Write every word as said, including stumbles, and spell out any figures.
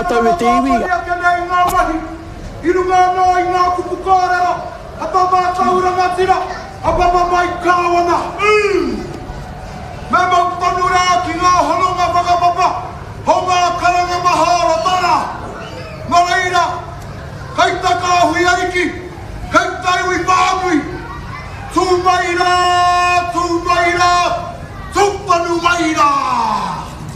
tātou e te iwi. Inu ngā ngā i ngā kupu kōrero, a tā mā tauranga tira, a papa mai kāwana. Me mau tonu rā ki ngā hononga whakapapa, ho ngā karanga mahara tara. Maraira, kei taka hui ariki, kei taiwi pāmui, tū maira, tū maira, tū panu maira.